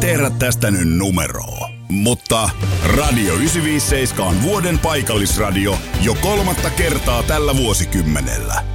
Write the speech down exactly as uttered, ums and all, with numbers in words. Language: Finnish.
siteera tästä nyt numeroa. Mutta Radio yhdeksänsataaviisikymmentäseitsemän on vuoden paikallisradio jo kolmatta kertaa tällä vuosikymmenellä.